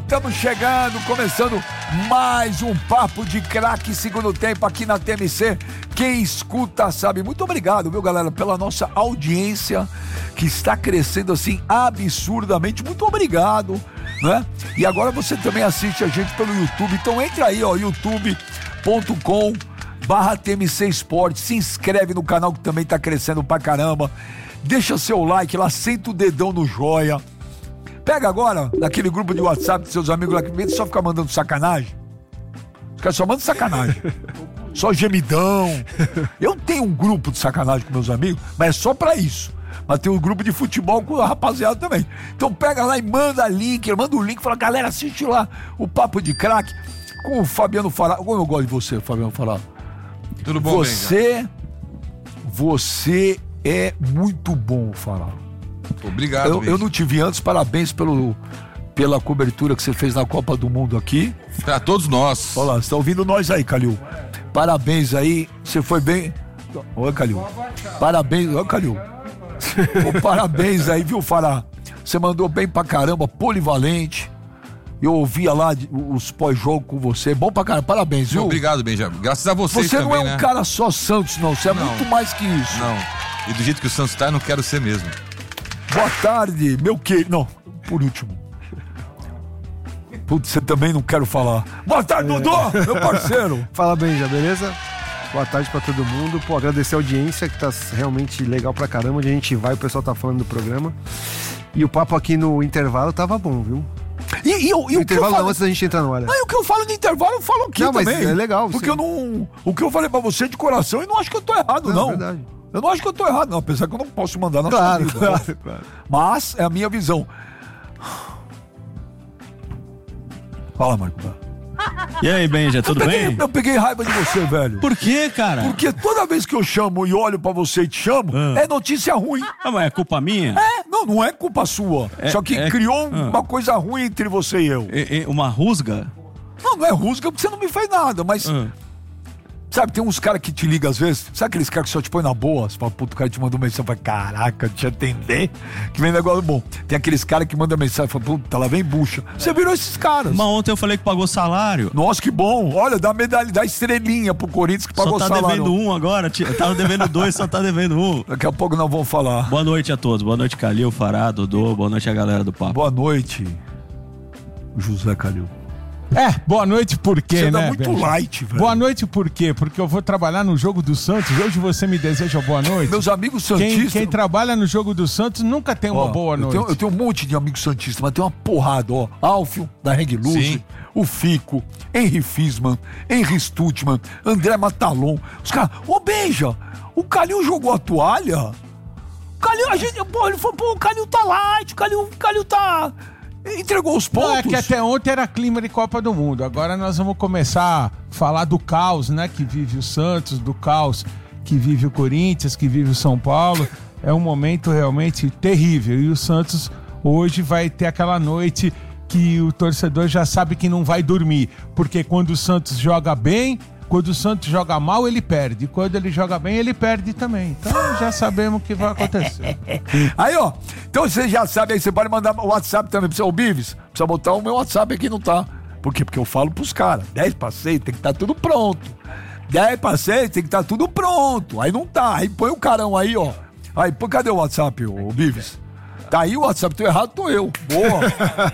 estamos chegando, começando mais um Papo de Craque, segundo tempo aqui na TMC. Quem escuta sabe. Muito obrigado, viu, galera, pela nossa audiência, que está crescendo assim absurdamente. Muito obrigado, né? E agora você também assiste a gente pelo YouTube. Então entra aí, ó, youtube.com/TMC Esportes. Se inscreve no canal que também tá crescendo pra caramba. Deixa seu like lá, senta o dedão no joia. Pega agora, naquele grupo de WhatsApp de seus amigos lá, que medo só ficar mandando sacanagem. Os caras só mandam sacanagem. Só gemidão. Eu tenho um grupo de sacanagem com meus amigos, mas é só pra isso. Mas tem um grupo de futebol com a rapaziada também. Então pega lá e manda o link e fala, galera, assiste lá o Papo de Craque com o Fabiano Fará. Como eu gosto de você, Fabiano Fará. Tudo bom, Você é muito bom, Fará. Obrigado, eu não te vi antes, parabéns pela cobertura que você fez na Copa do Mundo aqui. Pra todos nós. Olha lá, você tá ouvindo nós aí, Calil. Parabéns aí, você foi bem. Oi, Calil. Parabéns, oi, Calil. Parabéns aí, viu, Fará? Você mandou bem pra caramba, polivalente. Eu ouvia lá os pós-jogo com você. Bom pra caramba, parabéns, viu? Obrigado, Benjamin. Graças a vocês você também, não é um cara só Santos, não. Você é muito mais que isso. Não. E do jeito que o Santos tá, eu não quero ser mesmo. Boa tarde, meu querido. Não, por último. Putz, você também não quero falar. Boa tarde, Dodô, meu parceiro. Fala, Benja, beleza? Boa tarde pra todo mundo. Pô, agradecer a audiência, que tá realmente legal pra caramba. Onde a gente vai, o pessoal tá falando do programa. E o papo aqui no intervalo tava bom, viu? E o intervalo não, antes da gente entrar no ar. O que eu falo no intervalo, eu falo aqui também. Mas é legal. Porque eu não... O que eu falei pra você de coração, eu não acho que eu tô errado, não. É verdade. Eu não acho que eu tô errado, não. Apesar que eu não posso mandar na sua vida. Claro. Mas é a minha visão. Fala, Marco. E aí, Benja, tudo bem? Eu peguei raiva de você, velho. Por quê, cara? Porque toda vez que eu chamo e olho pra você e te chamo, é notícia ruim. Mas é culpa minha? Não é culpa sua. Só que criou uma coisa ruim entre você e eu. Uma rusga? Não é rusga porque você não me fez nada, mas... Sabe, tem uns caras que te ligam às vezes, sabe aqueles caras que só te põem na boa? Você fala, puto, o cara te mandou mensagem, fala, caraca, deixa eu atender, que vem negócio bom. Tem aqueles caras que mandam mensagem, fala, puta, lá vem bucha. Você virou esses caras. Mas ontem eu falei que pagou salário. Nossa, que bom. Olha, dá medalha, dá estrelinha pro Corinthians que pagou salário. Só tá devendo um agora, tava devendo dois, só tá devendo um. Daqui a pouco nós vamos falar. Boa noite a todos, boa noite Calil, Fará, Dodô, boa noite a galera do Papo. Boa noite, José Calil. Boa noite por quê, você né? Você muito Benja? Light, velho. Boa noite por quê? Porque eu vou trabalhar no jogo do Santos. Hoje você me deseja boa noite. Meus amigos santistas... Quem trabalha no jogo do Santos nunca tem uma boa noite. Eu tenho um monte de amigos santistas, mas tem uma porrada, ó. Alfio, da Reg Luz, o Fico, Henry Fisman, Henry Stutman, André Matalon. Os caras... Benja, o Calil jogou a toalha? O Calil, ele falou, o Calil tá light, o Calil tá... Entregou os pontos. É que até ontem era clima de Copa do Mundo. Agora nós vamos começar a falar do caos, né? Que vive o Santos, do caos que vive o Corinthians, que vive o São Paulo. É um momento realmente terrível. E o Santos hoje vai ter aquela noite que o torcedor já sabe que não vai dormir. Porque quando o Santos joga bem, quando o Santos joga mal, ele perde. Quando ele joga bem, ele perde também. Então já sabemos o que vai acontecer. Aí, ó. Então você já sabe, aí você pode mandar o WhatsApp também. Precisa, o Bives, precisa botar o meu WhatsApp aqui, não tá. Por quê? Porque eu falo pros caras. 10 para 6 tem que estar tudo pronto. 10 para 6 tem que estar tudo pronto. Aí não tá. Aí põe o carão aí, ó. Aí, pô, cadê o WhatsApp, o Bives? Tá aí o WhatsApp. Tô errado, tô eu. Boa.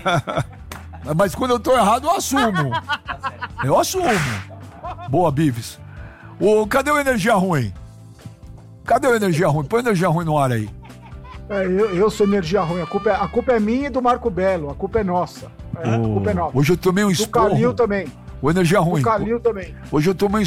Mas quando eu tô errado, eu assumo. Eu assumo. Boa, Bives. Cadê o Energia Ruim? Cadê o Energia Ruim? Põe Energia Ruim no ar aí. Eu sou Energia Ruim. A culpa é minha e do Marco Belo. A culpa é nossa. A culpa é nossa. Hoje eu tomei um esporro. Do Calil também. O Energia Ruim. Do Calil também. Hoje eu tomei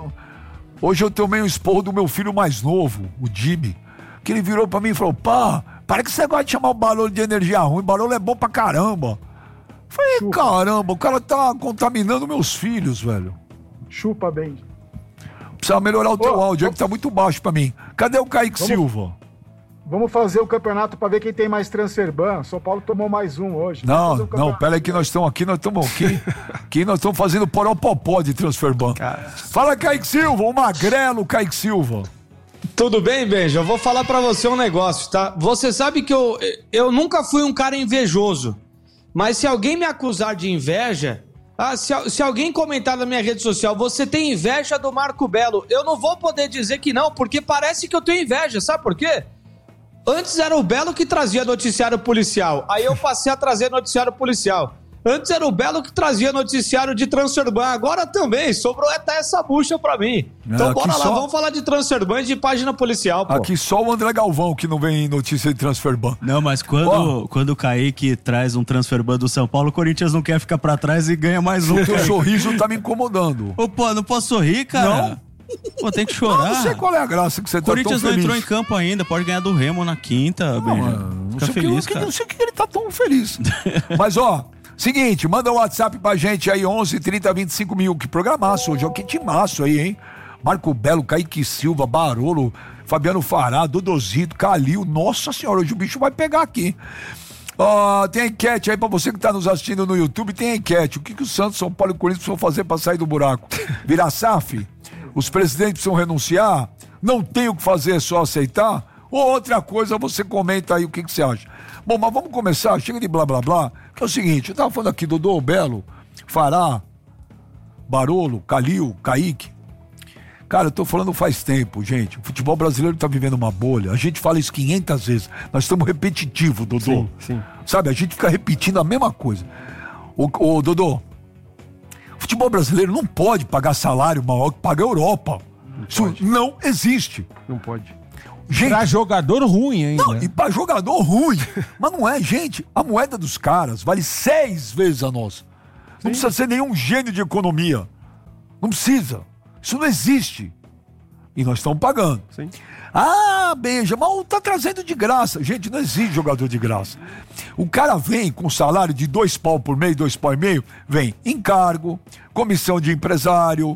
um esporro do meu filho mais novo, o Jimmy. Que ele virou pra mim e falou, pá, para que você gosta de chamar o Barolo de Energia Ruim. O Barolo é bom pra caramba. Falei, caramba, o cara tá contaminando meus filhos, velho. Chupa bem. Precisa melhorar o teu áudio aí que tá muito baixo pra mim. Cadê o Kaique Silva? Vamos fazer o campeonato pra ver quem tem mais transferban. São Paulo tomou mais um hoje. Não, pera aí que nós estamos aqui, nós estamos fazendo poropopó de transferban. Fala, Kaique Silva, o magrelo Kaique Silva. Tudo bem, Benja? Eu vou falar pra você um negócio, tá? Você sabe que eu nunca fui um cara invejoso. Mas se alguém me acusar de inveja, se alguém comentar na minha rede social, você tem inveja do Marco Belo, eu não vou poder dizer que não, porque parece que eu tenho inveja, sabe por quê? Antes era o Belo que trazia noticiário policial, aí eu passei a trazer noticiário policial. Antes era o Belo que trazia noticiário de Transferban, agora também, sobrou até essa bucha pra mim. Então bora lá, vamos falar de Transferban e de página policial, pô. Aqui só o André Galvão que não vem notícia de Transferban. Não, mas quando o Kaique traz um Transferban do São Paulo, o Corinthians não quer ficar pra trás e ganha mais um. O teu sorriso tá me incomodando. Ô, pô, não posso sorrir, cara? Não? Pô, tem que chorar. Não sei qual é a graça que você tá tão feliz. O Corinthians não entrou em campo ainda, pode ganhar do Remo na quinta, Benja. Fica feliz, cara. Não sei o que ele tá tão feliz. Mas, ó... Seguinte, manda um WhatsApp pra gente aí, 11 30 25 mil. Que programaço hoje, ó, que timaço aí, hein? Marco Belo, Kaique Silva, Barolo, Fabiano Fará, Dodozito, Calil. Nossa senhora, hoje o bicho vai pegar aqui. Tem a enquete aí pra você que tá nos assistindo no YouTube, tem a enquete. O que o Santos, São Paulo e o Corinthians precisam fazer pra sair do buraco? Virar SAF? Os presidentes precisam renunciar? Não tem o que fazer, é só aceitar? Ou outra coisa, você comenta aí o que você acha. Bom, mas vamos começar, chega de blá blá blá, que é o seguinte, eu tava falando aqui do Dodô, Belo, Fará, Barolo, Calil, Kaique. Cara, eu tô falando faz tempo, gente, o futebol brasileiro tá vivendo uma bolha, a gente fala isso 500 vezes, nós estamos repetitivo, Dodô. Sim, sim. Sabe, a gente fica repetindo a mesma coisa. Ô Dodô, o futebol brasileiro não pode pagar salário maior que paga a Europa. Isso não existe. Não pode. Gente, pra jogador ruim ainda. Não, e pra jogador ruim. Mas não é, gente. A moeda dos caras vale 6 vezes a nossa. Não precisa ser nenhum gênio de economia. Não precisa. Isso não existe. E nós estamos pagando. Sim. Benja, mas tá trazendo de graça. Gente, não existe jogador de graça. O cara vem com salário de 2 pau por mês, 2 pau e meio, vem encargo, comissão de empresário,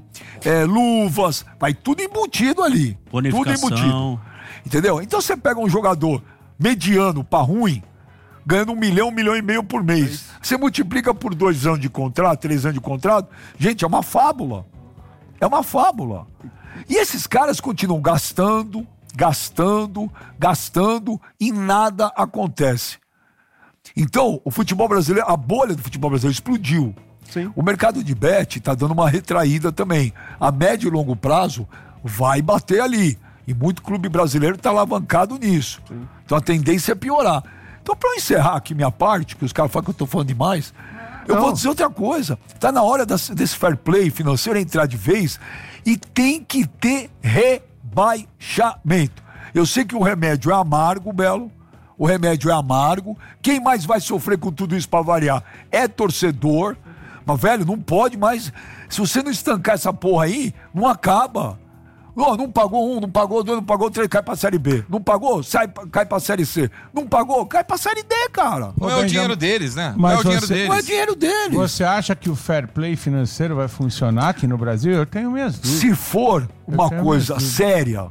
luvas, vai tudo embutido ali. Bonificação. Tudo embutido. Entendeu? Então você pega um jogador mediano pra ruim, ganhando 1 milhão, 1,5 milhão por mês. Você multiplica por 2 anos de contrato, 3 anos de contrato. Gente, é uma fábula. É uma fábula. E esses caras continuam gastando e nada acontece. Então, o futebol brasileiro, a bolha do futebol brasileiro explodiu. Sim. O mercado de bet tá dando uma retraída também. A médio e longo prazo vai bater ali. E muito clube brasileiro está alavancado nisso. Sim. Então a tendência é piorar. Então, para eu encerrar aqui minha parte, que os caras falam que eu estou falando demais, eu vou dizer outra coisa. Está na hora desse fair play financeiro entrar de vez e tem que ter rebaixamento. Eu sei que o remédio é amargo, Belo. O remédio é amargo. Quem mais vai sofrer com tudo isso para variar é torcedor. Mas, velho, não pode mais. Se você não estancar essa porra aí, não acaba. Não pagou 1, não pagou 2, não pagou 3, cai pra Série B. Não pagou, cai pra Série C. Não pagou, cai pra Série D, cara. Não é o dinheiro deles, né? Mas não é o dinheiro deles. Não é dinheiro deles. Você acha que o fair play financeiro vai funcionar aqui no Brasil? Eu tenho minhas dúvidas. Se for uma coisa séria,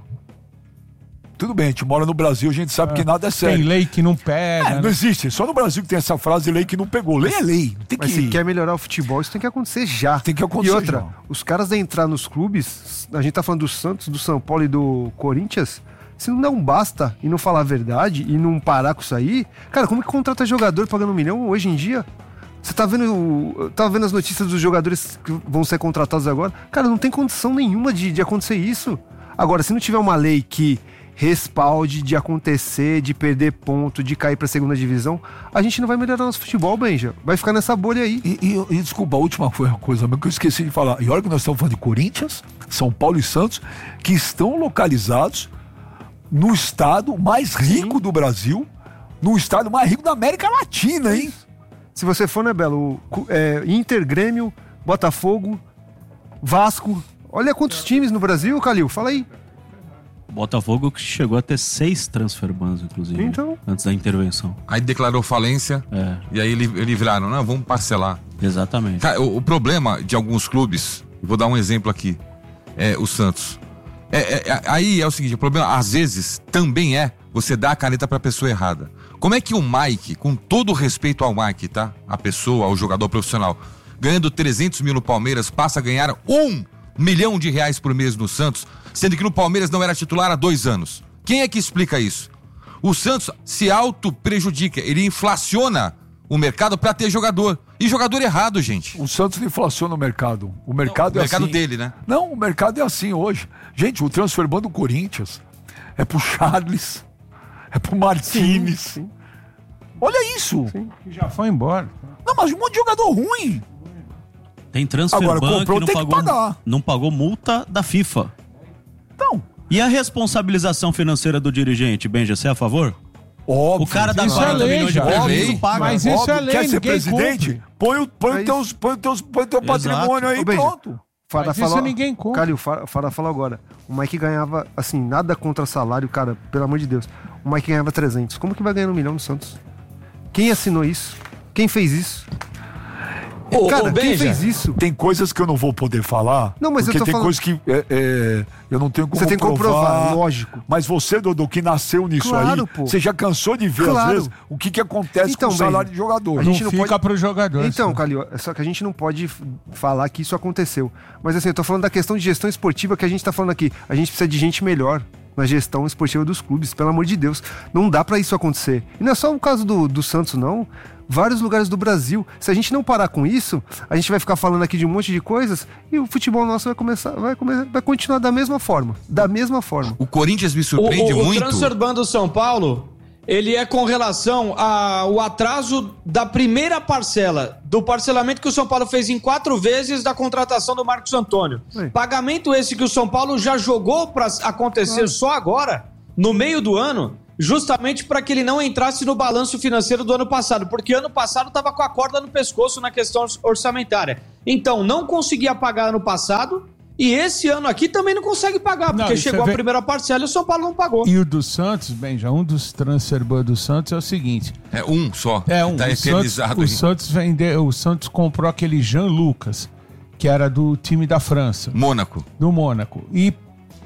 tudo bem, a gente mora no Brasil, a gente sabe que nada é sério. Tem lei que não pega. Não existe, só no Brasil que tem essa frase, lei que não pegou. Lei é lei. Mas se quer melhorar o futebol, isso tem que acontecer já. Tem que acontecer. E outra, já. Os caras de entrar nos clubes, a gente tá falando do Santos, do São Paulo e do Corinthians, se não basta e não falar a verdade e não parar com isso aí, cara, como que contrata jogador pagando 1 milhão hoje em dia? Você tá vendo as notícias dos jogadores que vão ser contratados agora? Cara, não tem condição nenhuma de acontecer isso. Agora, se não tiver uma lei que respalde de acontecer, de perder ponto, de cair pra 2ª divisão, a gente não vai melhorar nosso futebol, Benja. Vai ficar nessa bolha aí. E desculpa, a última foi uma coisa que eu esqueci de falar. E olha que nós estamos falando de Corinthians, São Paulo e Santos, que estão localizados no estado mais rico do Brasil, no estado mais rico da América Latina, hein? Se você for, né, Belo, Inter, Grêmio, Botafogo, Vasco, olha quantos times no Brasil, Calil, fala aí. Botafogo que chegou a ter 6 transferbans, inclusive, então, antes da intervenção. Aí declarou falência, e aí livraram, não, vamos parcelar. Exatamente. Cara, o problema de alguns clubes, vou dar um exemplo aqui, o Santos. Aí é o seguinte, o problema às vezes também é você dar a caneta pra pessoa errada. Como é que o Mike, com todo o respeito ao Mike, tá? A pessoa, ao jogador profissional, ganhando 300 mil no Palmeiras, passa a ganhar R$1 milhão por mês no Santos, sendo que no Palmeiras não era titular há 2 anos. Quem é que explica isso? O Santos se auto-prejudica, ele inflaciona o mercado pra ter jogador. E jogador errado, gente. O Santos inflaciona o mercado. O mercado O é mercado assim. dele, né? Não, o mercado é assim hoje. Gente, o transferban do Corinthians é pro Charles, é pro Martínez. Sim. Olha isso. Que já foi embora. Não, mas um monte de jogador ruim. Tem Agora, transferban comprou, que tem que pagar. não pagou multa da FIFA. Então, E a responsabilização financeira do dirigente, Benja, você é a favor? óbvio. O cara dá Isso é 40 lei, milhões de já. prejuízo, É lei. não paga. Mas isso é lei, Quer ser ninguém presidente? cumpre. Põe o É teu patrimônio aí e Benja, pronto. Fara Mas isso falou, ninguém compra. Calil, Fara falou agora. O Mike ganhava, assim, nada contra salário, cara, pelo amor de Deus. O Mike ganhava 300. Como que vai ganhar 1 milhão no Santos? Quem assinou isso? Quem fez isso? Ô, Cara, ô, quem Benja, fez isso? Tem coisas que eu não vou poder falar. Não, mas eu porque tô tem falando- coisas que eu não tenho como Você tem que comprovar, lógico. Mas você, Dodô, que nasceu nisso Claro, aí, pô. você já cansou de ver, às Claro. vezes, o que acontece Então, com o salário Benja, de jogador. a Não gente não fica pode- pro jogador. Então, só. Calil, só que a gente não pode falar que isso aconteceu. Mas assim, eu tô falando da questão de gestão esportiva que a gente tá falando aqui. A gente precisa de gente melhor na gestão esportiva dos clubes, pelo amor de Deus. Não dá pra isso acontecer. E não é só o caso do Santos, não. Vários lugares do Brasil. Se a gente não parar com isso, a gente vai ficar falando aqui de um monte de coisas e o futebol nosso vai continuar da mesma forma. Da mesma forma. O Corinthians me surpreende o muito. transferban do São Paulo, ele é com relação ao atraso da primeira parcela, do parcelamento que o São Paulo fez em 4 vezes da contratação do Marcos Antônio. Sim. Pagamento esse que o São Paulo já jogou para acontecer só agora, no meio do ano, justamente para que ele não entrasse no balanço financeiro do ano passado, porque ano passado estava com a corda no pescoço na questão orçamentária. Então, não conseguia pagar ano passado e esse ano aqui também não consegue pagar, Não, porque e chegou você a vê- primeira parcela e o São Paulo não pagou. E o do Santos, Benja, um dos transferban do Santos é o seguinte. É um só. É um. Tá eternizado O aí. Santos vendeu, o Santos comprou aquele Jean Lucas, que era do time da França, Mônaco. do Mônaco, e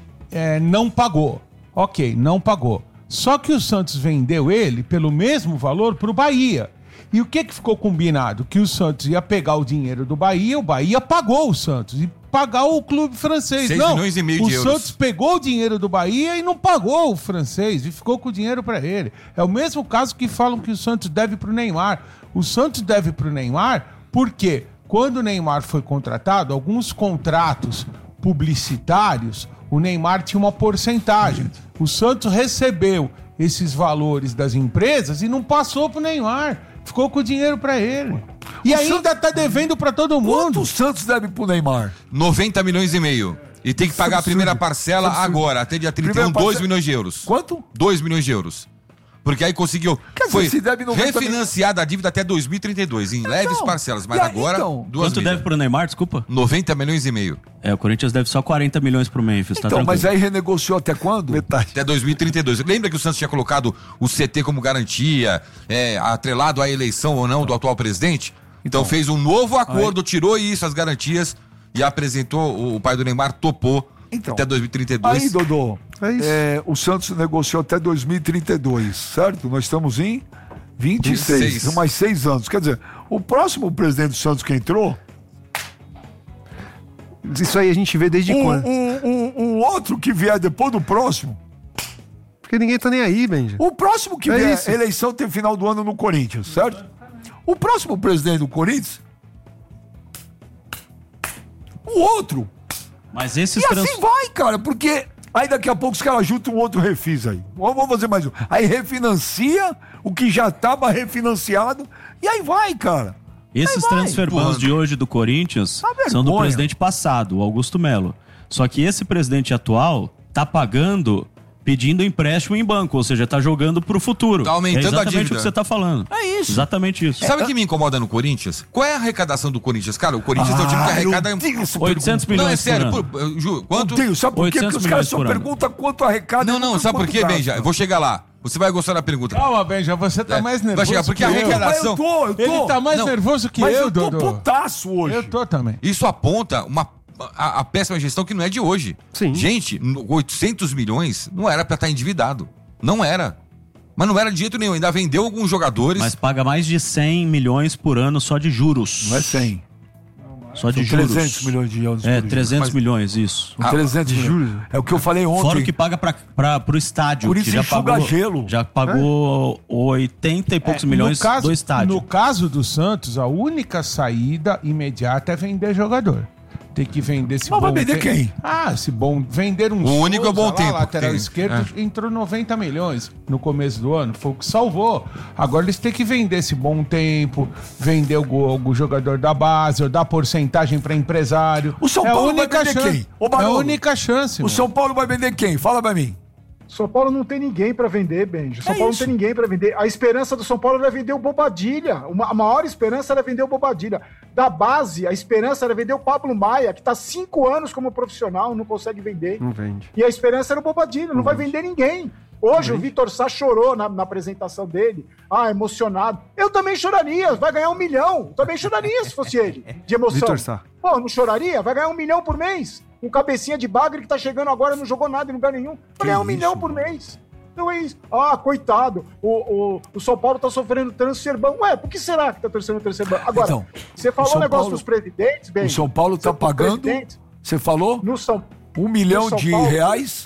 não pagou. Ok, não pagou. Só que o Santos vendeu ele pelo mesmo valor pro Bahia. E o que ficou combinado? Que o Santos ia pegar o dinheiro do Bahia, o Bahia pagou o Santos e pagar o clube francês. 6 não, milhões e meio o de euros. Santos pegou o dinheiro do Bahia e não pagou o francês e ficou com o dinheiro para ele. É o mesmo caso que falam que o Santos deve pro Neymar. O Santos deve pro Neymar porque quando o Neymar foi contratado, alguns contratos publicitários, o Neymar tinha uma porcentagem. O Santos recebeu esses valores das empresas e não passou pro Neymar. Ficou com o dinheiro para ele. E ainda tá devendo para todo mundo. Quanto o Santos deve pro Neymar? 90 milhões e meio. E tem que pagar a Absurdo. primeira parcela Absurdo. agora, até dia 31, Primeira 2 parcela- milhões de euros. Quanto? 2 milhões de euros. Porque aí conseguiu. Quer dizer, Foi se deve 90 refinanciada a dívida até 2032, em leves parcelas. Mas e aí, agora, então? 2 Quanto deve pro Neymar, desculpa? 90 milhões e meio. O Corinthians deve só 40 milhões pro Memphis, tá Então, tranquilo. mas aí renegociou até quando? Metade. Até 2032. Lembra que o Santos tinha colocado o CT como garantia, atrelado à eleição ou não do atual presidente? Então fez um novo acordo, tirou isso, as garantias, e apresentou, o pai do Neymar topou Então. até 2032. Aí, Dodô, É isso. o Santos negociou até 2032, certo? Nós estamos em 26, 26. mais 6 anos. Quer dizer, o próximo presidente do Santos que entrou, Isso aí a gente vê desde quando? o outro que vier depois do próximo, Porque ninguém tá nem aí, Benja. o próximo que É vier, isso. eleição tem final do ano no Corinthians, certo? O próximo presidente do Corinthians, o outro. Mas esses E assim vai, cara, porque aí daqui a pouco os caras juntam um outro refis aí. Vamos fazer mais um. Aí refinancia o que já estava refinanciado e aí vai, cara. Esses Aí vai. transferbans de hoje do Corinthians Uma são do vergonha. presidente passado, o Augusto Melo. Só que esse presidente atual tá pagando pedindo empréstimo em banco, ou seja, tá jogando pro futuro. Tá aumentando a exatamente dívida. o que você tá falando. É isso. Exatamente isso. Sabe o que me incomoda no Corinthians? Qual é a arrecadação do Corinthians? Cara, o Corinthians é um time que arrecada... eu tenho essa 800 pergunta. milhões Não, é sério. por ano. Ju, quanto? Eu tenho, sabe por quê? Porque 800 os caras milhões só por ano. perguntam quanto arrecada. Não, e sabe por quanto quê, gasta. Benja? Eu vou chegar lá. Você vai gostar da pergunta. Calma, Benja, você tá É, mais vai nervoso chegar, porque que a eu. arrecadação- Eu tô. Ele tá mais Não, nervoso que Mas eu, eu tô Dodô. putaço hoje. Eu tô também. Isso aponta a péssima gestão que não é de hoje. Sim. Gente, 800 milhões não era pra estar endividado. Não era. Mas não era de jeito nenhum. Ainda vendeu alguns jogadores. Mas paga mais de 100 milhões por ano só de juros. Não é 100. Só de São juros. 300 milhões de euros. É, por 300 milhões, isso. São 300 de juros. É o que eu falei ontem. Fora o que paga pro estádio. Por isso que já enxuga pagou, gelo. Já pagou 80 e poucos milhões do estádio. No caso do Santos, a única saída imediata é vender jogador. Tem que vender esse Mas vai vender quem? Esse bom. Vender um O único é o Bom lá, Tempo. lateral Tem. esquerdo, entrou 90 milhões no começo do ano. Foi o que salvou. Agora eles têm que vender esse Bom Tempo, vender o jogador da base, ou dar porcentagem para empresário. O São Paulo vai vender chance. quem? Ô, É a Barolo, única chance. O São Paulo vai vender quem? Fala pra mim. São Paulo não tem ninguém pra vender, Benja. São É Paulo isso. não tem ninguém pra vender. A esperança do São Paulo era vender o Bobadilha. A maior esperança era vender o Bobadilha. Da base, a esperança era vender o Pablo Maia, que tá 5 anos como profissional, não consegue vender. Não vende. E a esperança era o Bobadilha, não vai vender ninguém. Hoje o Vitor Sá chorou na apresentação dele. Emocionado. Eu também choraria, vai ganhar 1 milhão. Eu também choraria se fosse ele, de emoção. Vitor Sá. Pô, não choraria? Vai ganhar 1 milhão por mês. Um cabecinha de bagre que tá chegando agora, não jogou nada em lugar nenhum. Vai ganhar 1 milhão por mês. Então é isso. Coitado. O São Paulo tá sofrendo transfer ban. Ué, por que será que tá torcendo transfer ban? Agora, Então, você falou o São o negócio Paulo- dos presidentes, bem. O São Paulo tá pagando, você falou? No São 1 milhão no São de Paulo, reais?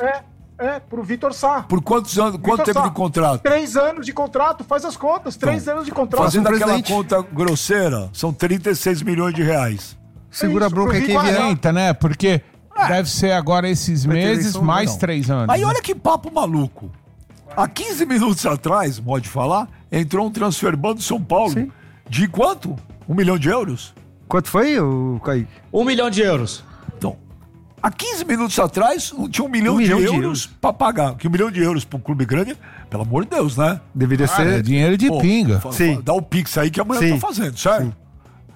Pro Vitor Sá. Por quantos anos? Quanto Vitor tempo Sá. de contrato? 3 anos de contrato, faz as contas. 3 anos de contrato. Fazendo Faz um aquela presidente. conta grosseira, são 36 milhões de reais. Segura a isso, bronca aí pro quem Vitor vier. 40, né? Porque deve ser agora esses Vai ter meses eleição, mais não. 3 anos. Aí olha que papo maluco. Há 15 minutos atrás, pode falar, entrou um transfer ban do São Paulo. Sim. De quanto? 1 milhão de euros? Quanto foi, o Kaique? 1 milhão de euros. Então, há 15 minutos atrás, não tinha 1 milhão, 1 milhão de de euros euros. pra pagar. Que 1 milhão de euros pra um clube grande, pelo amor de Deus, né? Deveria É ser. dinheiro de Pô, pinga. Sim. Dá o Pix aí que amanhã Sim. eu tô fazendo, certo? Sim.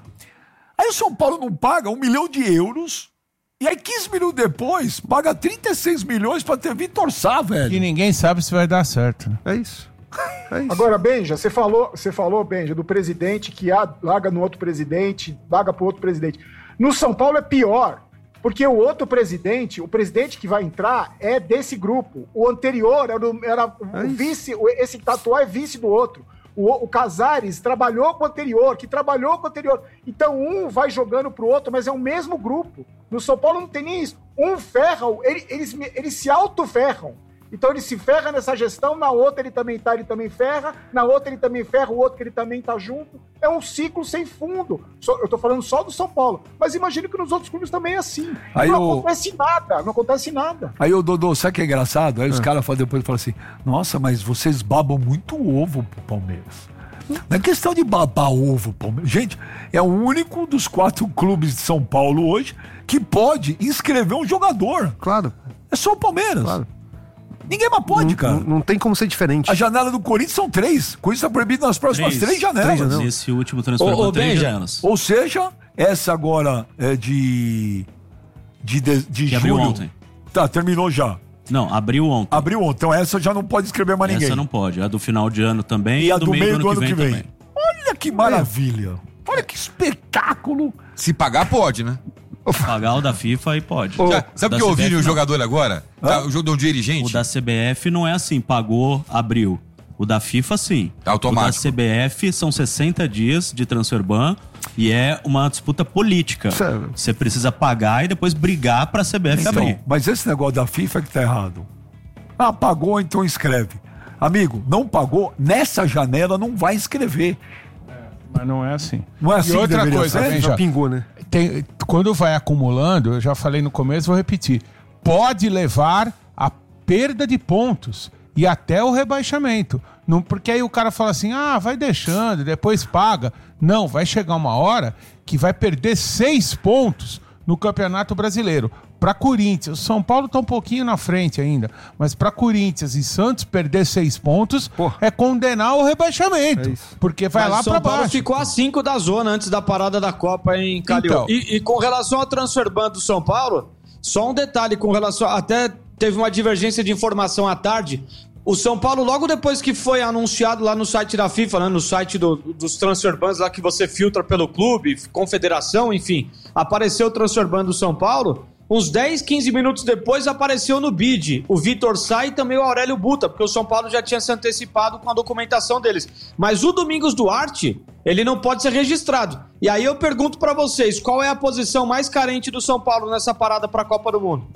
Aí o São Paulo não paga 1 milhão de euros. E aí 15 minutos depois, paga 36 milhões pra ter Vitor Sá, velho. E ninguém sabe se vai dar certo. Né? É isso. É isso. Agora, Benja, você falou, Benja, do presidente que larga no outro presidente, paga pro outro presidente. No São Paulo é pior, porque o outro presidente, o presidente que vai entrar é desse grupo. O anterior era o vice, esse que tá atual é vice do outro. O Casares trabalhou com o anterior, que trabalhou com o anterior. Então um vai jogando pro outro, mas é o mesmo grupo. No São Paulo não tem nem isso. Um ferra, eles se auto-ferram. Então ele se ferra nessa gestão, na outra ele também ferra, na outra ele também ferra, o outro que ele também tá junto. É um ciclo sem fundo. Eu tô falando só do São Paulo, mas imagino que nos outros clubes também é assim. Aí não acontece nada. Aí o Dodô, sabe o que é engraçado? Aí os caras depois falam assim, nossa, mas vocês babam muito ovo pro Palmeiras. Não é questão de babar ovo, Palmeiras. Gente, é o único dos 4 clubes de São Paulo hoje que pode inscrever um jogador. Claro, É só o Palmeiras. claro. Ninguém mais pode, cara. Não tem como ser diferente. A janela do Corinthians são 3. O Corinthians tá proibido nas próximas 3 janelas. Nesse último transfer Ô, ban, 3 Benja, janelas. Ou seja, essa agora é de Que julho. abriu ontem. Tá, terminou já. Não, abriu ontem. Abriu ontem. Então essa já não pode inscrever mais ninguém. Essa não pode. A do final de ano também E a do meio do ano que vem. também. Olha que maravilha. Olha que espetáculo. Se pagar, pode, né? Pagar o da FIFA e pode. Ô, Sabe o Da que eu ouvi CBF, no não. jogador agora? Tá, o jogo de um O dirigente. da CBF não é assim, pagou, abriu. O da FIFA, sim. Automático. O da CBF são 60 dias de transfer ban e é uma disputa política. Sério? Você precisa pagar e depois brigar pra CBF abrir. Então, mas esse negócio da FIFA é que tá errado. Ah, pagou, então escreve. Amigo, não pagou, nessa janela não vai inscrever. Mas não é assim. Não é assim E que outra deveria coisa, ser? Benja, Já pingou, né? quando vai acumulando, eu já falei no começo, vou repetir, pode levar a perda de pontos e até o rebaixamento. Não, porque aí o cara fala assim, vai deixando, depois paga. Não, vai chegar uma hora que vai perder 6 pontos no Campeonato Brasileiro. Para Corinthians, o São Paulo tá um pouquinho na frente ainda, mas para Corinthians e Santos perder 6 pontos é condenar o rebaixamento, É isso. porque vai Mas lá o São para Paulo baixo. ficou a 5 da zona antes da parada da Copa em Calil. Então. E com relação ao transfer ban do São Paulo, só um detalhe com relação... Até teve uma divergência de informação à tarde. O São Paulo, logo depois que foi anunciado lá no site da FIFA, né, no site dos transfer bans lá que você filtra pelo clube, confederação, enfim, apareceu o transfer ban do São Paulo. Uns 10, 15 minutos depois apareceu no bid o Vitor Sá e também o Aurélio Buta, porque o São Paulo já tinha se antecipado com a documentação deles. Mas o Domingos Duarte, ele não pode ser registrado. E aí eu pergunto pra vocês, qual é a posição mais carente do São Paulo nessa parada pra Copa do Mundo?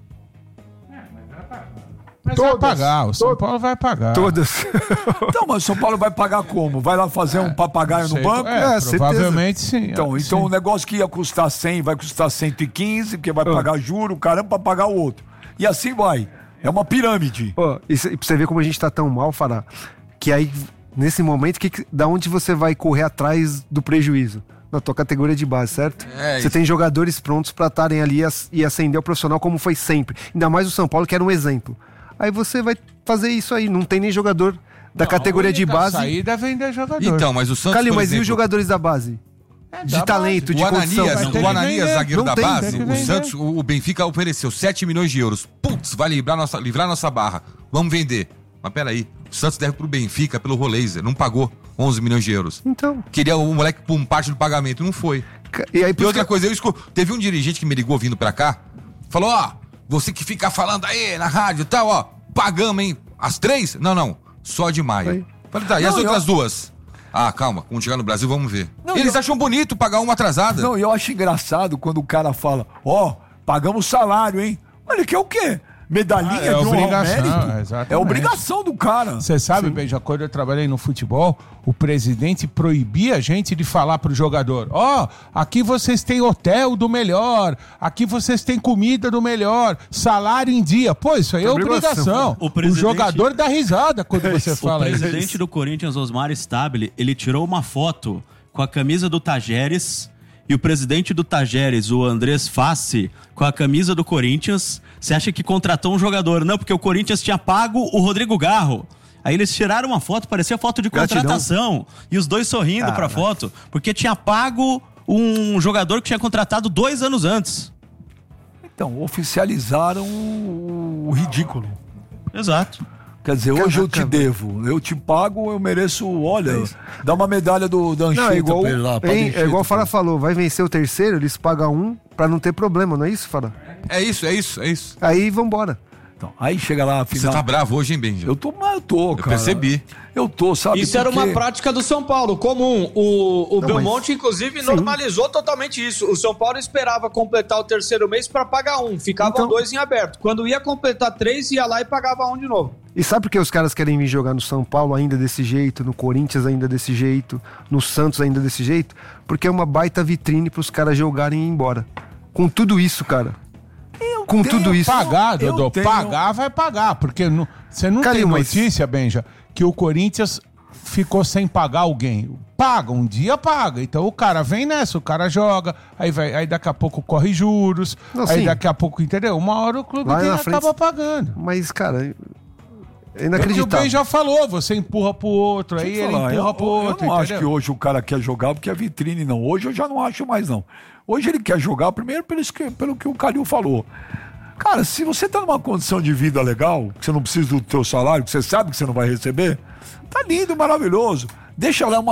Mas vai pagar, o São Paulo vai pagar. Todas. Então, mas o São Paulo vai pagar como? Vai lá fazer um papagaio no banco? Provavelmente sim. Então sim. o negócio que ia custar 100 vai custar 115, porque vai pagar juro, caramba, pra pagar o outro. E assim vai. É uma pirâmide. E pra você ver como a gente tá tão mal, Fará, que aí, nesse momento, da onde você vai correr atrás do prejuízo? Na tua categoria de base, certo? Você tem jogadores prontos pra estarem ali e ascender o profissional como foi sempre. Ainda mais o São Paulo, que era um exemplo. Aí você vai fazer isso aí. Não tem nem jogador da categoria de base. Saída vender jogador. Então, mas o Santos, Calil, por mas exemplo, e os jogadores da base? De talento, de condição. O Ananias, zagueiro da base, tem que o Santos, o Benfica ofereceu 7 milhões de euros. Putz, vai livrar nossa barra. Vamos vender. Mas peraí, o Santos deve pro Benfica pelo Roleiser. Não pagou 11 milhões de euros. Então. Queria o moleque por parte do pagamento, não foi. E outra coisa, teve um dirigente que me ligou vindo pra cá, falou, você que fica falando aí na rádio e tal, pagamos, hein? As 3? Não, só de maio. Aí. Falei, tá, e as outras 2? Calma, quando chegar no Brasil vamos ver. Eles acham bonito pagar uma atrasada. Não, eu acho engraçado quando o cara fala, pagamos salário, hein? Olha, que é o quê? Medalhinha de honra ao mérito? É obrigação do cara. Você sabe, Beija, quando eu trabalhei no futebol, o presidente proibia a gente de falar pro jogador, aqui vocês têm hotel do melhor, aqui vocês têm comida do melhor, salário em dia. Pô, isso aí é obrigação. O jogador dá risada quando você fala isso. O presidente do Corinthians, Osmar Stabile, ele tirou uma foto com a camisa do Tajeres e o presidente do Tajeres, o Andrés Fassi, com a camisa do Corinthians. Você acha que contratou um jogador? Não, porque o Corinthians tinha pago o Rodrigo Garro. Aí eles tiraram uma foto, parecia foto de contratação. E os dois sorrindo pra foto, porque tinha pago um jogador que tinha contratado 2 anos antes. Então, oficializaram o ridículo. Exato. Quer dizer, hoje eu te devo, eu te pago, eu mereço, olha, dá uma medalha da Anchieta pra ele lá. É igual o Fará falou, vai vencer o terceiro, eles pagam um pra não ter problema, não é isso, Fará? É isso. Aí vambora. Então, aí chega lá, afinal... Você tá bravo hoje, hein, Benja? Eu tô, cara. Eu percebi. Eu tô, sabe? Isso era uma prática do São Paulo, comum. O Belmonte, inclusive, normalizou totalmente isso. O São Paulo esperava completar o terceiro mês pra pagar um. Ficavam 2 em aberto. Quando ia completar 3, ia lá e pagava 1 de novo. E sabe por que os caras querem vir jogar no São Paulo ainda desse jeito, no Corinthians ainda desse jeito, no Santos ainda desse jeito? Porque é uma baita vitrine pros caras jogarem e ir embora. Com tudo isso, cara. Com tudo isso. Pagar, Dodô. Pagar vai pagar. Porque você não tem notícia, Benja, que o Corinthians ficou sem pagar alguém. Paga, um dia paga. Então o cara vem nessa, o cara joga, aí daqui a pouco corre juros, daqui a pouco, entendeu? Uma hora o clube acaba pagando. Mas, cara... É inacreditável. O Ben já falou, você empurra pro outro, aí ele empurra pro outro. Eu não acho que hoje o cara quer jogar porque é vitrine, não. Hoje eu já não acho mais, não. Hoje ele quer jogar, primeiro pelo que o Calil falou. Cara, se você tá numa condição de vida legal, que você não precisa do teu salário, que você sabe que você não vai receber, tá lindo, maravilhoso. Deixa lá,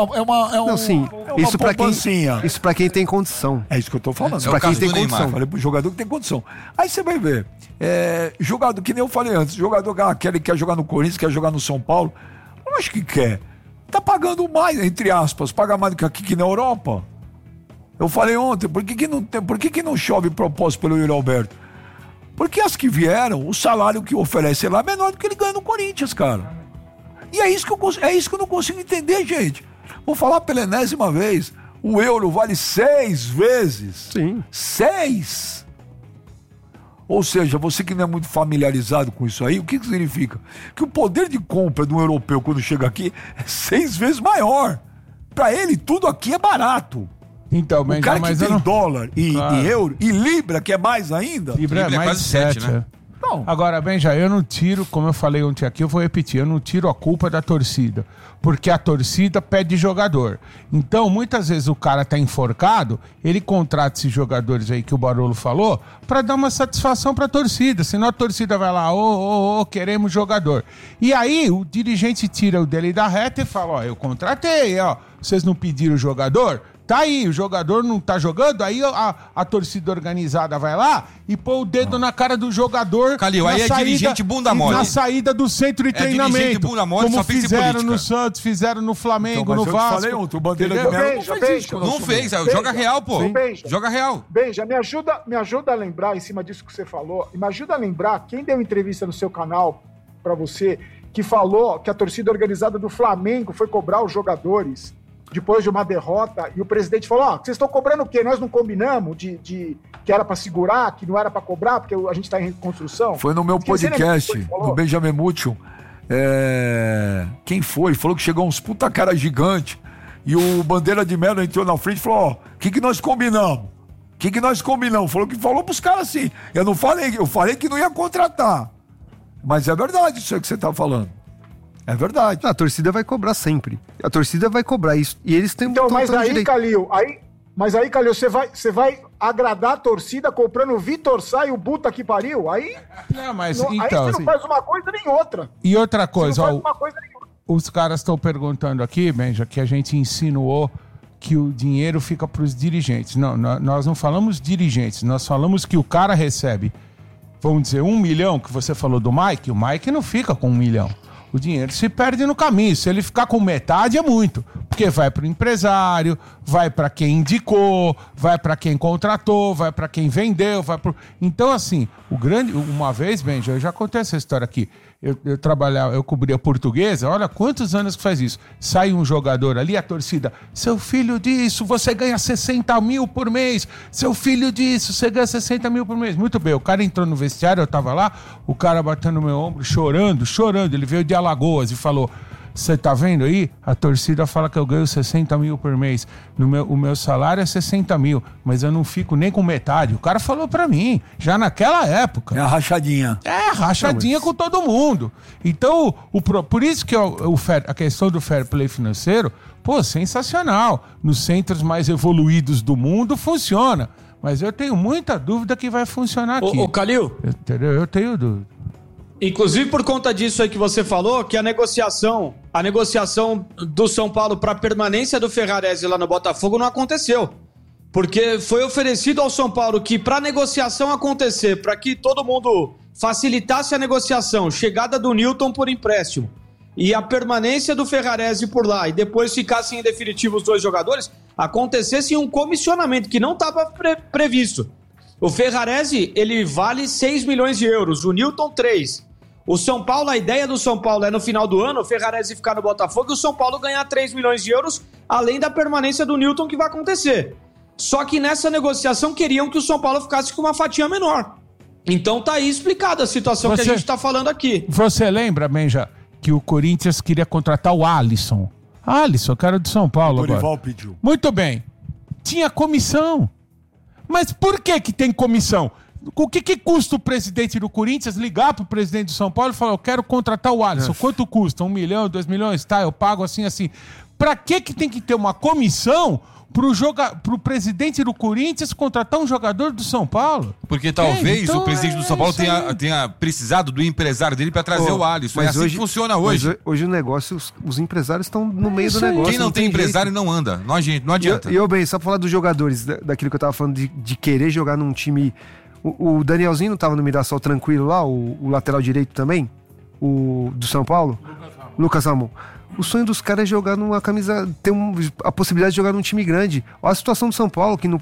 isso pra quem tem condição. É isso que eu tô falando. Pra quem tem condição. Falei pro jogador que tem condição. Aí você vai ver, jogador, que nem eu falei antes, jogador que quer jogar no Corinthians, quer jogar no São Paulo, eu acho que quer. Tá pagando mais, entre aspas, paga mais do que aqui na Europa. Eu falei ontem, por que não chove propósito pelo Yuri Alberto? Porque as que vieram, o salário que oferece lá é menor do que ele ganha no Corinthians, cara. E é isso que eu não consigo entender, gente. Vou falar pela enésima vez. O euro vale 6 vezes. Sim. 6! Ou seja, você que não é muito familiarizado com isso aí, o que significa? Que o poder de compra de um europeu quando chega aqui é 6 vezes maior. Pra ele, tudo aqui é barato. Então, o cara que tem dólar e euro e libra, que é mais ainda. Libra é mais quase 7, né? Não. Agora, Benja, eu não tiro, como eu falei ontem aqui, eu vou repetir, eu não tiro a culpa da torcida, porque a torcida pede jogador. Então, muitas vezes o cara tá enforcado, ele contrata esses jogadores aí que o Barolo falou, pra dar uma satisfação pra torcida, senão a torcida vai lá, queremos jogador. E aí, o dirigente tira o dele da reta e fala, eu contratei, vocês não pediram jogador? tá aí, o jogador não tá jogando, aí a torcida organizada vai lá e põe o dedo na cara do jogador. Calil, aí é dirigente bunda mole. Na saída do centro de treinamento. Dirigente bunda mole, como só pensa em fizeram política. no Santos, fizeram no Flamengo, no mas eu te Vasco. falei ontem, o Bandeira de Entendeu? Melo não fez isso. Não fez, Benja, joga real, pô. Benja. Joga real. Benja, me ajuda a lembrar, em cima disso que você falou, e me ajuda a lembrar quem deu entrevista no seu canal pra você, que falou que a torcida organizada do Flamengo foi cobrar os jogadores depois de uma derrota, e o presidente falou, vocês estão cobrando o quê? Nós não combinamos que era pra segurar, que não era pra cobrar, porque a gente tá em reconstrução? Foi no meu podcast, do Benjamin Mution. Quem foi? Falou que chegou uns puta cara gigante, e o Bandeira de Melo entrou na frente e falou, o que nós combinamos? O que nós combinamos? Falou pros caras assim, eu falei que não ia contratar. Mas é verdade isso aí que você tá falando. É verdade. A torcida vai cobrar sempre. A torcida vai cobrar isso. E eles têm Então, mas aí, Calil, você vai agradar a torcida comprando o Vitor Sá e o Puta que pariu? Aí, Não, mas aí então, você assim, não faz uma coisa nem outra. e outra coisa, Você não ó, faz uma coisa nem outra. os caras estão perguntando aqui, Benja, que a gente insinuou que o dinheiro fica para os dirigentes. Não, nós não falamos dirigentes, nós falamos que o cara recebe, vamos dizer, 1 milhão, que você falou do Mike, o Mike não fica com 1 milhão. O dinheiro se perde no caminho. Se ele ficar com metade, é muito. Porque vai para o empresário, vai para quem indicou, vai para quem contratou, vai para quem vendeu, Então, assim, uma vez, Benja, eu já contei essa história aqui. Eu cobria Portuguesa, olha quantos anos que faz isso. Sai um jogador ali, a torcida, seu filho disso, você ganha 60 mil por mês. Seu filho disso, você ganha 60 mil por mês. Muito bem, o cara entrou no vestiário, eu tava lá, o cara batendo no meu ombro, chorando. Ele veio de Alagoas e falou, você tá vendo aí? A torcida fala que eu ganho 60 mil por mês. O meu salário é 60 mil, mas eu não fico nem com metade. O cara falou pra mim, já naquela época. É a rachadinha. Rachadinha com todo mundo. Então, por isso que a questão do fair play financeiro, sensacional. Nos centros mais evoluídos do mundo funciona. Mas eu tenho muita dúvida que vai funcionar aqui. Ô, Calil. Eu tenho dúvida. Inclusive por conta disso aí que você falou, que a negociação do São Paulo para a permanência do Ferrarese lá no Botafogo não aconteceu. Porque foi oferecido ao São Paulo que para a negociação acontecer, para que todo mundo facilitasse a negociação, chegada do Newton por empréstimo e a permanência do Ferrarese por lá, e depois ficassem em definitivo os dois jogadores, acontecesse um comissionamento que não estava previsto. O Ferrarese, ele vale 6 milhões de euros, o Newton 3. O São Paulo, a ideia do São Paulo é no final do ano o Ferrarese ficar no Botafogo e o São Paulo ganhar 3 milhões de euros, além da permanência do Newton que vai acontecer. Só que nessa negociação queriam que o São Paulo ficasse com uma fatia menor. Então tá aí explicada a situação que a gente tá falando aqui. Você lembra, Benja, que o Corinthians queria contratar o Alisson? Alisson, cara do São Paulo agora. O Dorival pediu. Muito bem. Tinha comissão. Mas por que tem comissão? O que custa o presidente do Corinthians ligar pro presidente do São Paulo e falar, eu quero contratar o Alisson. Quanto custa? 1 milhão, 2 milhões? Tá, eu pago assim. Pra que tem que ter uma comissão pro presidente do Corinthians contratar um jogador do São Paulo? Porque talvez o presidente do São Paulo tenha precisado do empresário dele para trazer o Alisson. É assim que funciona hoje. Mas hoje o negócio, os empresários estão no meio do negócio. Quem não tem empresário não anda. Não adianta. E eu, bem, só pra falar dos jogadores, daquilo que eu tava falando de querer jogar num time. O Danielzinho não tava no Mirassol tranquilo lá, o lateral direito também? Do São Paulo? Lucas Ramon. O sonho dos caras é jogar numa camisa, ter a possibilidade de jogar num time grande. Olha a situação do São Paulo, que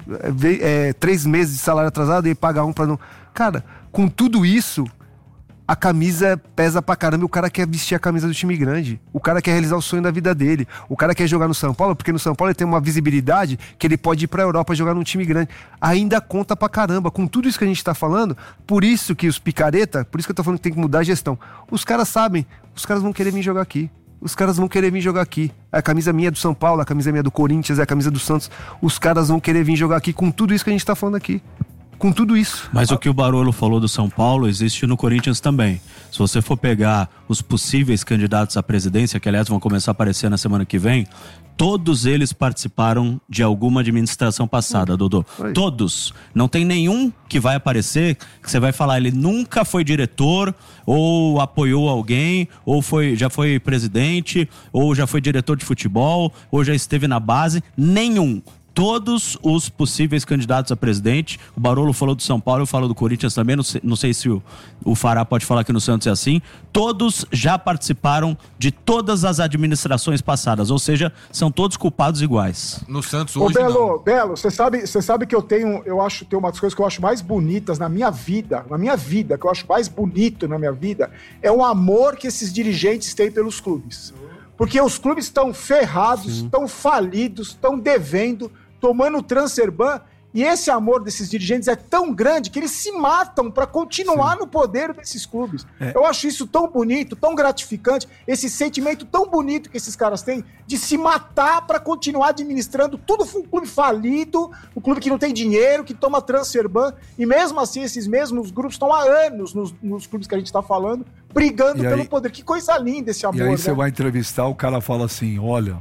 3 meses de salário atrasado e pagar um pra não... Cara, com tudo isso, a camisa pesa pra caramba e o cara quer vestir a camisa do time grande. O cara quer realizar o sonho da vida dele. O cara quer jogar no São Paulo, porque no São Paulo ele tem uma visibilidade que ele pode ir pra Europa jogar num time grande. Ainda conta pra caramba. Com tudo isso que a gente tá falando, por isso que os picareta, por isso que eu tô falando que tem que mudar a gestão. Os caras sabem, os caras vão querer vir jogar aqui. Os caras vão querer vir jogar aqui. A camisa minha é do São Paulo, a camisa minha é do Corinthians, a camisa do Santos. Os caras vão querer vir jogar aqui com tudo isso que a gente tá falando aqui. Com tudo isso. Mas o que o Barolo falou do São Paulo existe no Corinthians também. Se você for pegar os possíveis candidatos à presidência, que aliás vão começar a aparecer na semana que vem, todos eles participaram de alguma administração passada, Dodô. Todos. Não tem nenhum que vai aparecer que você vai falar, ele nunca foi diretor, ou apoiou alguém, ou já foi presidente, ou já foi diretor de futebol, ou já esteve na base. Nenhum. todos os possíveis candidatos a presidente. O Barolo falou do São Paulo, eu falo do Corinthians também. Não sei se o Fará pode falar que no Santos é assim. Todos já participaram de todas as administrações passadas, ou seja, são todos culpados iguais. No Santos Ô, hoje não. Belo, você sabe que tem umas coisas que eu acho mais bonitas na minha vida, que eu acho mais bonito na minha vida, é o amor que esses dirigentes têm pelos clubes. Porque os clubes estão ferrados, estão falidos, estão devendo, tomando transfer ban, e esse amor desses dirigentes é tão grande que eles se matam para continuar no poder desses clubes. Eu acho isso tão bonito, tão gratificante, esse sentimento tão bonito que esses caras têm de se matar para continuar administrando tudo um clube falido, um clube que não tem dinheiro, que toma transfer ban, e mesmo assim esses mesmos grupos estão há anos nos clubes que a gente está falando, brigando pelo poder. Que coisa linda esse amor. E aí você vai entrevistar, o cara fala assim, olha,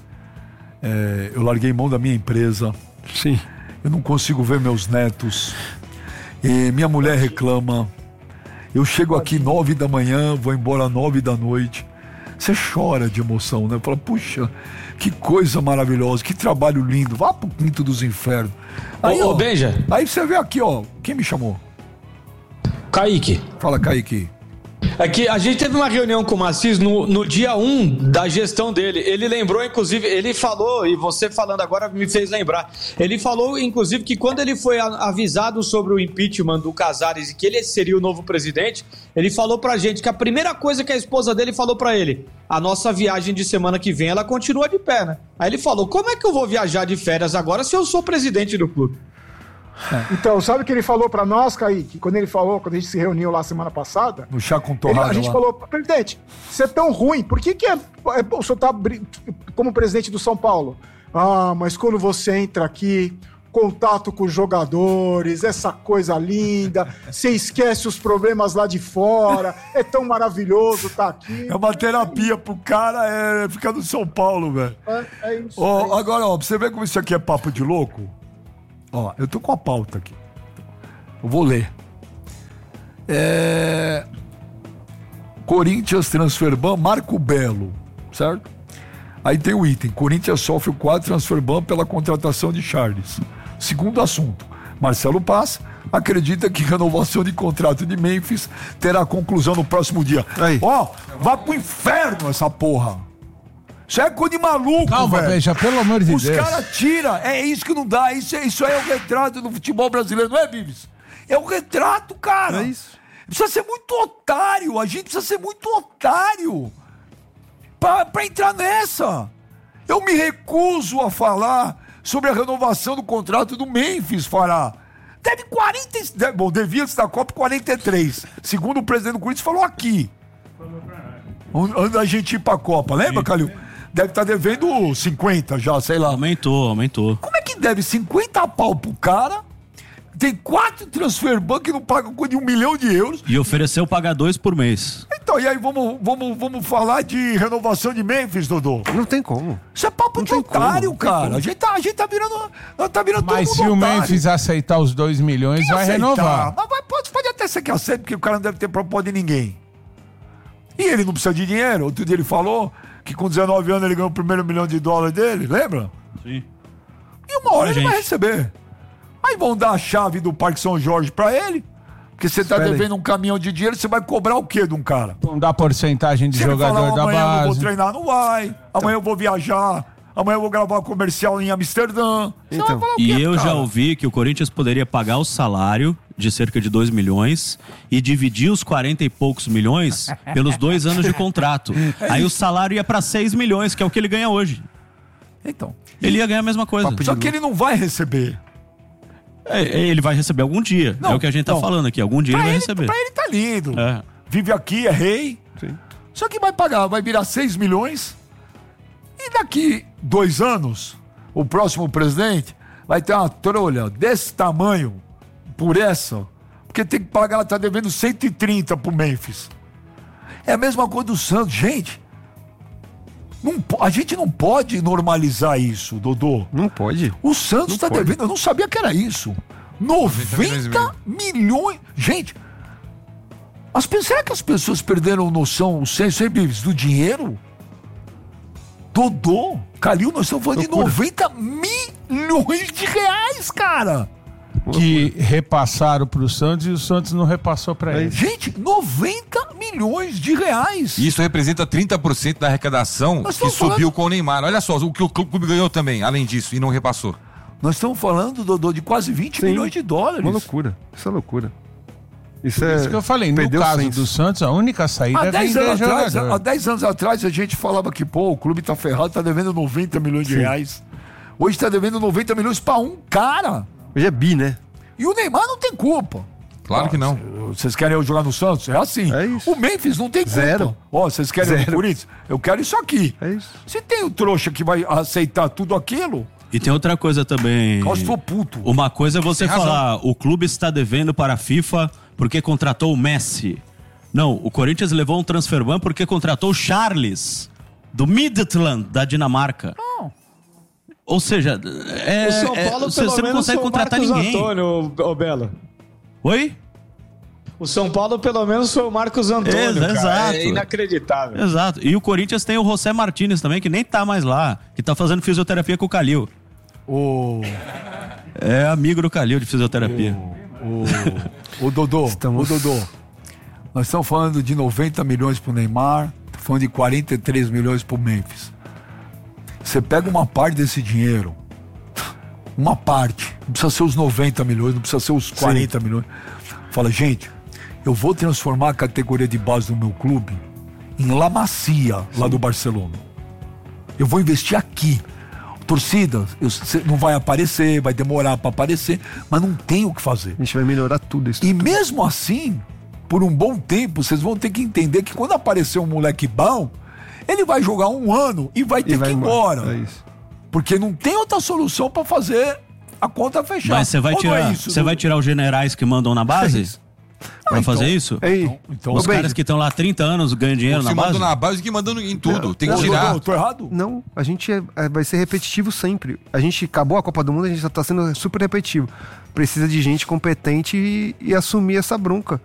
eu larguei mão da minha empresa. Sim. Eu não consigo ver meus netos. E minha mulher reclama. Eu chego aqui 9 da manhã, vou embora 9 da noite. Você chora de emoção, né? Fala, puxa, que coisa maravilhosa, que trabalho lindo. Vá pro quinto dos infernos. Aí, Ô, Benja. Aí você vê aqui, ó. Quem me chamou? Kaique. Fala, Kaique. Aqui, a gente teve uma reunião com o Macis no dia 1 da gestão dele. Ele lembrou, inclusive, ele falou, e você falando agora me fez lembrar, ele falou, inclusive, que quando ele foi avisado sobre o impeachment do Casares e que ele seria o novo presidente, ele falou pra gente que a primeira coisa que a esposa dele falou pra ele, a nossa viagem de semana que vem, ela continua de pé, né? Aí ele falou, como é que eu vou viajar de férias agora se eu sou presidente do clube? Então, sabe o que ele falou pra nós, Kaique? Quando a gente se reuniu lá semana passada, No chá com torrada a gente lá. falou, presidente, você é tão ruim, por que o senhor tá como presidente do São Paulo? Ah, mas quando você entra aqui, contato com os jogadores, essa coisa linda, você esquece os problemas lá de fora, é tão maravilhoso estar aqui. É uma terapia pro cara, ficar no São Paulo, velho. É isso. Agora, ó, pra você ver como isso aqui é papo de louco. Ó, eu tô com a pauta aqui. Eu vou ler. Corinthians transfer ban, Marco Belo, certo? Aí tem o item, Corinthians sofre o quadro transfer ban pela contratação de Charles. Segundo assunto, Marcelo Paz acredita que renovação de contrato de Memphis terá conclusão no próximo dia. Aí. Ó, vá pro inferno essa porra. Isso é coisa de maluco, Calma, velho. Benja, pelo amor de Os Deus. caras tiram, é isso que não dá, isso aí é o retrato do futebol brasileiro, não é, Bives? É o retrato, cara. É isso. Precisa ser muito otário, a gente precisa ser muito otário pra entrar nessa. Eu me recuso a falar sobre a renovação do contrato do Memphis, Fará. Devia estar Copa 43, segundo o presidente do Corinthians falou aqui. Antes da gente ir pra Copa, lembra, Calil? Deve estar devendo 50 já, sei lá. Aumentou. Como é que deve 50 pau pro cara? Tem 4 transfer ban que não pagam coisa de 1 milhão de euros. E ofereceu pagar 2 por mês. Então, e aí vamos falar de renovação de Memphis, Dodô? Não tem como. Isso é papo Não de tem otário, como, não cara. A gente tá virando Mas todo se mundo o otário. Memphis aceitar os 2 milhões, Quem vai aceitar? renovar. Mas pode até ser que aceite, porque o cara não deve ter propósito de ninguém. E ele não precisa de dinheiro. Outro dia ele falou que com 19 anos ele ganhou o primeiro $1 milhão dele, lembra? Sim. E uma hora ele gente. vai receber. Aí vão dar a chave do Parque São Jorge pra ele, porque você tá Espera aí. devendo um caminhão de dinheiro, você vai cobrar o quê de um cara? Não dá porcentagem de Se ele jogador falar, da amanhã eu vou base. treinar, não vai. Amanhã eu vou viajar. Amanhã eu vou gravar um comercial em Amsterdã. Você Então. vai falar o E quê, eu cara? já ouvi que o Corinthians poderia pagar o salário de cerca de 2 milhões e dividir os 40 e poucos milhões pelos 2 anos de contrato. Aí o salário ia pra 6 milhões, que é o que ele ganha hoje. Então. Ele ia ganhar a mesma coisa. Só que ele não vai receber. Ele vai receber algum dia. Não, é o que a gente tá não. falando aqui. Algum dia ele vai receber. Pra ele tá lindo. É. Vive aqui, é rei. Só que vai pagar, vai virar 6 milhões. E daqui 2 anos, o próximo presidente vai ter uma trolha desse tamanho por essa. Porque tem que pagar, tá devendo 130 pro Memphis. É a mesma coisa do Santos. Gente, a gente não pode normalizar isso, Dodô. Não pode. O Santos tá pode. devendo, eu não sabia que era isso. 90 milhões. Gente, será que as pessoas perderam noção, o senso, hein, Bives, do dinheiro? Dodô, Calil, nós estamos falando de 90 milhões. milhões de reais, cara. Que repassaram pro Santos e o Santos não repassou pra ele. Gente, 90 milhões de reais. E isso representa 30% da arrecadação Nós que estamos subiu com o Neymar. Olha só o que o clube ganhou também, além disso, e não repassou. Nós estamos falando, Dodô, de quase 20 Sim. milhões de dólares. Uma loucura. Isso é loucura. Isso é. Isso que eu falei, no perdeu o caso senso. do Santos, a única saída Há é 10 vender anos atrás, jogador. há 10 anos atrás a gente falava que, pô, o clube tá ferrado, tá devendo 90 milhões de reais. Hoje tá devendo 90 milhões pra um cara. Hoje é bi, né? E o Neymar não tem culpa. Claro que não. Vocês querem eu jogar no Santos? É assim. É isso. O Memphis não tem culpa. Zero. Ó, vocês querem Zero. o Corinthians? Eu quero isso aqui. É isso. Se tem o trouxa que vai aceitar tudo aquilo, E tem outra coisa também. eu estou puto. Uma coisa é você Tem razão. falar, o clube está devendo para a FIFA porque contratou o Messi. Não, o Corinthians levou um transfer ban porque contratou o Charles, do Midtjylland, da Dinamarca. Ou seja, O São Paulo, você pelo não menos, consegue foi o contratar Marcos ninguém. Antônio, ô Belo. Oi? O São Paulo, pelo menos, foi o Marcos Antônio, cara. Exato. É inacreditável. Exato. E o Corinthians tem o José Martínez também, que nem tá mais lá, que tá fazendo fisioterapia com o Calil. O É amigo do Calil de fisioterapia. Dodô, Estamos- o Dodô. Nós estamos falando de 90 milhões pro Neymar, estamos falando de 43 milhões pro Memphis. Você pega uma parte desse dinheiro, uma parte, não precisa ser os 90 milhões, não precisa ser os 40 milhões. Fala, gente, eu vou transformar a categoria de base do meu clube em La Masia, lá do Barcelona. Eu vou investir aqui. Torcida, cê não vai aparecer, vai demorar para aparecer, mas não tem o que fazer. A gente vai melhorar tudo isso. E mesmo assim, por um bom tempo, vocês vão ter que entender que quando aparecer um moleque bom, ele vai jogar um ano e vai ter vai que ir embora. É isso. Porque não tem outra solução para fazer a conta fechar. Mas você vai Ou não é tirar, isso, você vai tirar os generais que mandam na base? Pra fazer isso? Aí, Então, Os Ô, caras Benji, que estão lá há 30 anos ganham dinheiro na Se base? mandam na base e mandando em tudo. Tem que Ô, tirar. Dodô, tô errado? Não, a gente vai ser repetitivo sempre. A gente acabou a Copa do Mundo, a gente já tá sendo super repetitivo. Precisa de gente competente e assumir essa bronca.